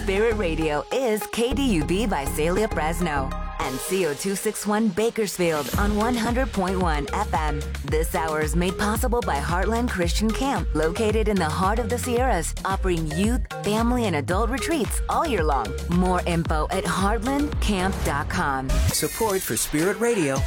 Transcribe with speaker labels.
Speaker 1: Spirit Radio is KDUB Visalia, Fresno, and CO261 Bakersfield on 100.1 FM. This hour is made possible by Heartland Christian Camp, located in the heart of the Sierras, offering youth, family, and adult retreats all year long. More info at heartlandcamp.com.
Speaker 2: Support for Spirit Radio